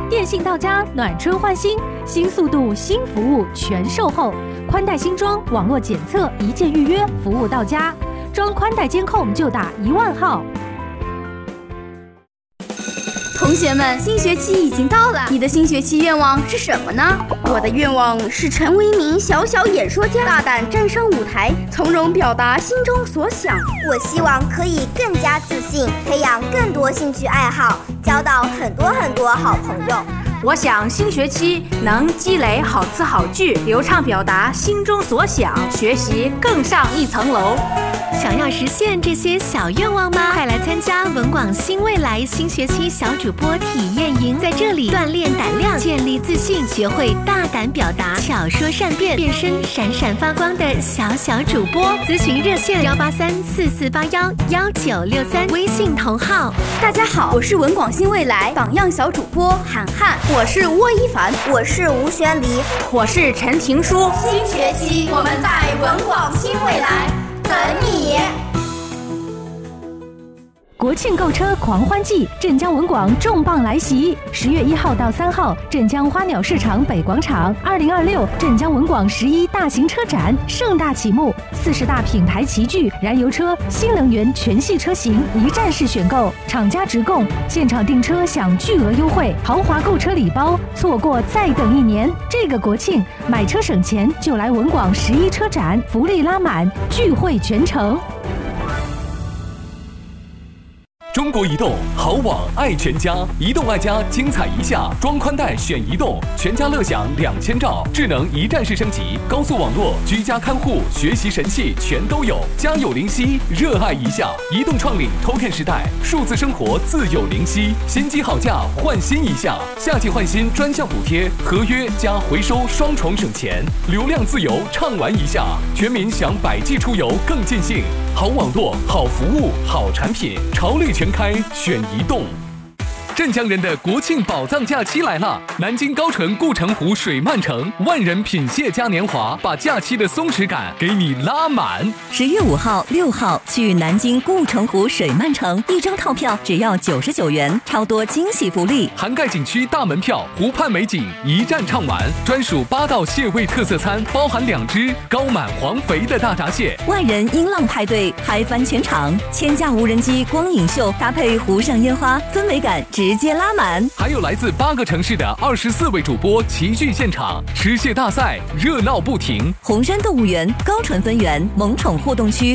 电信到家，暖春换新，新速度、新服务全售后，宽带新装，网络检测，一键预约，服务到家。装宽带监控就打10000号。 同学们，新学期已经到了，你的新学期愿望是什么呢？ 我的愿望是成为一名小演说家，大胆站上舞台，从容表达心中所想。 我希望可以更加自信，培养更多兴趣爱好，交到很多好朋友。 我想新学期能积累好词好句，流畅表达心中所想，学习更上一层楼。 想要实现这些小愿望吗？快来参加文广新未来新学期小主播体验营，在这里锻炼胆量，建立自信，学会大胆表达，巧说善辩，变身闪闪发光的小主播。咨询热线18344811963，微信同号。 大家好，我是文广新未来榜样小主播涵涵， 我是沃一凡， 我是吴宣黎， 我是陈婷书。 新学期我们在文广新未来等你。 国庆购车狂欢季，镇江文广重磅来袭！10月1号到3号，镇江花鸟市场北广场，2026镇江文广11大型车展盛大启幕，40大品牌齐聚，燃油车、新能源全系车型一站式选购，厂家直供，现场订车享巨额优惠，豪华购车礼包，错过再等1年。这个国庆买车省钱就来文广11车展，福利拉满，聚会全城。 中国移动好网爱全家，移动爱家精彩一下，装宽带选移动，全家乐享2000兆，智能一站式升级，高速网络，居家看护，学习神器全都有，家有灵犀，热爱一下。移动创领 Token 时代，数字生活自有灵犀，新机好价换新一下，夏季换新专项补贴，合约加回收双重省钱，流量自由畅玩一下，全民享百 G 出游更尽兴。好网络，好服务，好产品，潮绿全开选移动。镇江人的国庆宝藏假期来了！南京高淳顾城湖水漫城，万人品蟹嘉年华，把假期的松弛感给你拉满。 10月5号、6号去南京顾城湖水漫城，一张套票只要99元，超多惊喜福利， 涵盖景区大门票、湖畔美景一站畅玩，专属8道蟹味特色餐，包含2只高满黄肥的大闸蟹， 万人音浪派对嗨翻全场，1000架无人机光影秀搭配湖上烟花，氛围感直接拉满。 还有来自8个城市的24位主播齐聚现场，吃蟹大赛热闹不停。 红山动物园、高淳分园、萌宠互动区